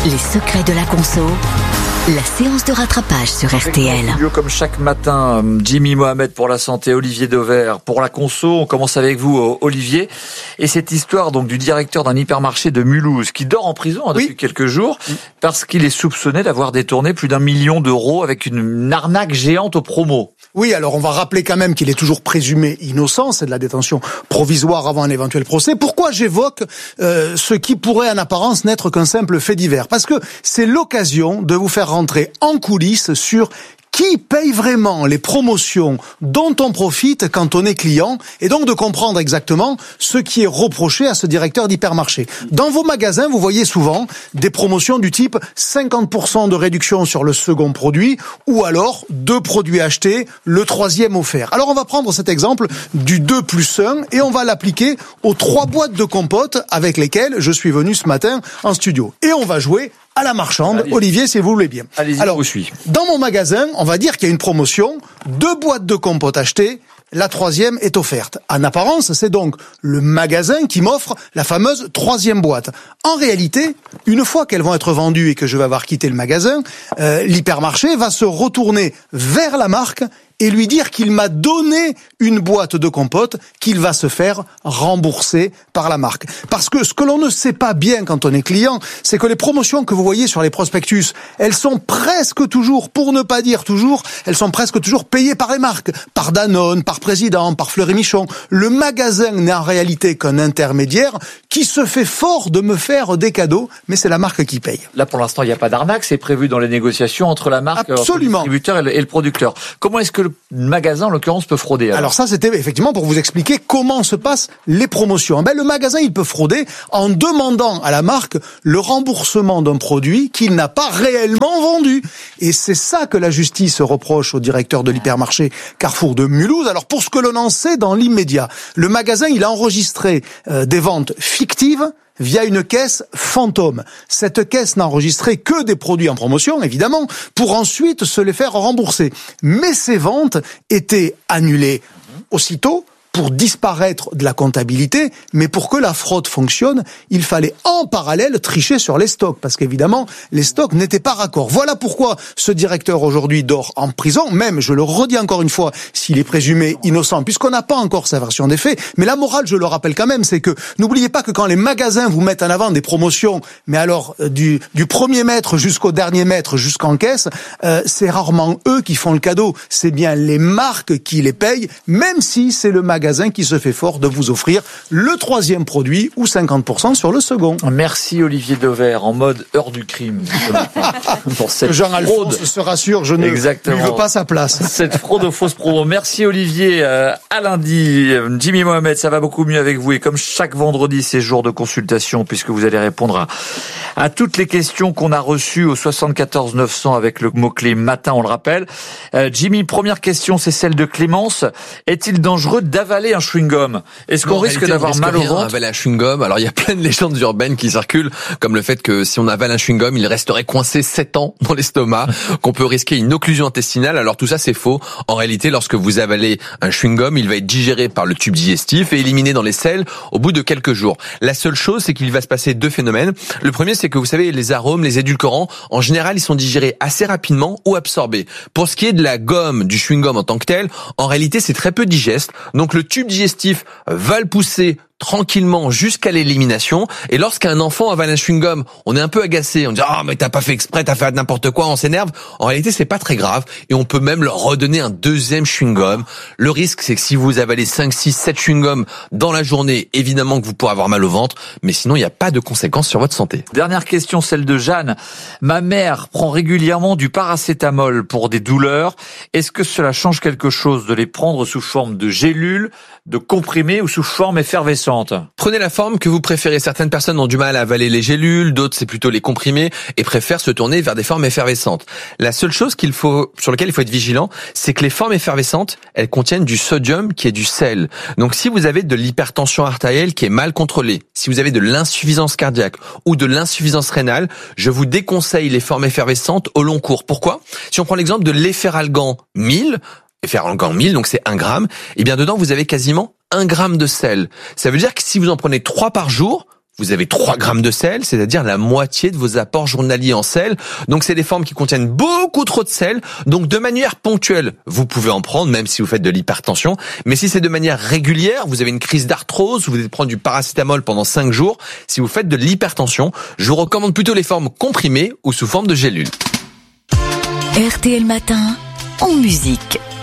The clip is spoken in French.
Les secrets de la conso, la séance de rattrapage sur RTL. Comme chaque matin, Jimmy Mohamed pour la santé, Olivier Dauvert pour la conso. On commence avec vous, Olivier. Et cette histoire donc du directeur d'un hypermarché de Mulhouse qui dort en prison depuis quelques jours parce qu'il est soupçonné d'avoir détourné plus d'1 million d'euros avec une arnaque géante aux promos. Oui, alors on va rappeler quand même qu'il est toujours présumé innocent, c'est de la détention provisoire avant un éventuel procès. Pourquoi j'évoque ce qui pourrait en apparence n'être qu'un simple fait divers ? Parce que c'est l'occasion de vous faire rentrer en coulisses sur qui paye vraiment les promotions dont on profite quand on est client, et donc de comprendre exactement ce qui est reproché à ce directeur d'hypermarché. Dans vos magasins, vous voyez souvent des promotions du type 50% de réduction sur le second produit, ou alors 2 produits achetés, le 3e offert. Alors on va prendre cet exemple du 2+1 et on va l'appliquer aux 3 boîtes de compote avec lesquelles je suis venu ce matin en studio. Et on va jouer à la marchande. Allez-y. Olivier, si vous voulez bien. Allez-y, alors, je vous suis. Dans mon magasin, on va dire qu'il y a une promotion, 2 boîtes de compote achetées, la 3e est offerte. En apparence, c'est donc le magasin qui m'offre la fameuse 3e boîte. En réalité, une fois qu'elles vont être vendues et que je vais avoir quitté le magasin, l'hypermarché va se retourner vers la marque et lui dire qu'il m'a donné une boîte de compote qu'il va se faire rembourser par la marque. Parce que ce que l'on ne sait pas bien quand on est client, c'est que les promotions que vous voyez sur les prospectus, elles sont presque toujours, pour ne pas dire toujours, elles sont presque toujours payées par les marques. Par Danone, par Président, par Fleury Michon. Le magasin n'est en réalité qu'un intermédiaire qui se fait fort de me faire des cadeaux, mais c'est la marque qui paye. Là, pour l'instant, il n'y a pas d'arnaque, c'est prévu dans les négociations entre la marque, entre le distributeur et le producteur. Comment est-ce que le magasin, en l'occurrence, peut frauder alors ça, c'était effectivement pour vous expliquer comment se passent les promotions. Le magasin, il peut frauder en demandant à la marque le remboursement d'un produit qu'il n'a pas réellement vendu. Et c'est ça que la justice reproche au directeur de l'hypermarché Carrefour de Mulhouse. Alors pour ce que l'on en sait dans l'immédiat, le magasin, il a enregistré des ventes fictives via une caisse fantôme. Cette caisse n'a enregistré que des produits en promotion, évidemment, pour ensuite se les faire rembourser. Mais ces ventes étaient annulées aussitôt pour disparaître de la comptabilité, mais pour que la fraude fonctionne, il fallait en parallèle tricher sur les stocks, parce qu'évidemment, les stocks n'étaient pas raccords. Voilà pourquoi ce directeur aujourd'hui dort en prison, même, je le redis encore une fois, s'il est présumé innocent, puisqu'on n'a pas encore sa version des faits, mais la morale, je le rappelle quand même, c'est que n'oubliez pas que quand les magasins vous mettent en avant des promotions, mais alors du premier mètre jusqu'au dernier mètre, jusqu'en caisse, c'est rarement eux qui font le cadeau, c'est bien les marques qui les payent, même si c'est le magasin qui se fait fort de vous offrir le 3e produit ou 50% sur le second. Merci Olivier Dauvert, en mode heure du crime. Pour cette Jean-Alphonse se rassure, je ne lui veux pas sa place. Cette fraude aux fausses promos. Merci Olivier. À lundi, Jimmy Mohamed, ça va beaucoup mieux avec vous. Et comme chaque vendredi, c'est jour de consultation, puisque vous allez répondre à toutes les questions qu'on a reçues au 74 900 avec le mot-clé matin, on le rappelle. Jimmy, première question, c'est celle de Clémence. Est-il dangereux d'avaler un chewing-gum? Est-ce qu'on risque d'avoir mal au ventre? Avaler un chewing-gum, alors il y a plein de légendes urbaines qui circulent, comme le fait que si on avale un chewing-gum, il resterait coincé 7 ans dans l'estomac, qu'on peut risquer une occlusion intestinale. Alors tout ça c'est faux. En réalité, lorsque vous avalez un chewing-gum, il va être digéré par le tube digestif et éliminé dans les selles au bout de quelques jours. La seule chose, c'est qu'il va se passer 2 phénomènes. Le premier, c'est que vous savez, les arômes, les édulcorants, en général, ils sont digérés assez rapidement ou absorbés. Pour ce qui est de la gomme, du chewing-gum en tant que tel, en réalité, c'est très peu digeste. Donc le tube digestif va le pousser tranquillement jusqu'à l'élimination. Et lorsqu'un enfant avale un chewing-gum, on est un peu agacé, on dit « Ah, mais t'as pas fait exprès, t'as fait n'importe quoi », on s'énerve. En réalité, c'est pas très grave et on peut même leur redonner un 2e chewing-gum. Le risque, c'est que si vous avalez 5, 6, 7 chewing-gums dans la journée, évidemment que vous pourrez avoir mal au ventre, mais sinon, il n'y a pas de conséquences sur votre santé. Dernière question, celle de Jeanne. Ma mère prend régulièrement du paracétamol pour des douleurs. Est-ce que cela change quelque chose de les prendre sous forme de gélules, de comprimés ou sous forme effervescente? Prenez la forme que vous préférez. Certaines personnes ont du mal à avaler les gélules, d'autres c'est plutôt les comprimés et préfèrent se tourner vers des formes effervescentes. La seule chose sur laquelle il faut être vigilant, c'est que les formes effervescentes, elles contiennent du sodium qui est du sel. Donc si vous avez de l'hypertension artérielle qui est mal contrôlée, si vous avez de l'insuffisance cardiaque ou de l'insuffisance rénale, je vous déconseille les formes effervescentes au long cours. Pourquoi? Si on prend l'exemple de l'efferalgan 1000, Efferalgan 1000, donc c'est 1 gramme, et bien dedans vous avez quasiment 1 gramme de sel. Ça veut dire que si vous en prenez 3 par jour, vous avez 3 grammes de sel, c'est-à-dire la moitié de vos apports journaliers en sel. Donc c'est des formes qui contiennent beaucoup trop de sel. Donc de manière ponctuelle, vous pouvez en prendre, même si vous faites de l'hypertension. Mais si c'est de manière régulière, vous avez une crise d'arthrose, vous devez prendre du paracétamol pendant 5 jours. Si vous faites de l'hypertension, je vous recommande plutôt les formes comprimées ou sous forme de gélules. RTL Matin, en musique.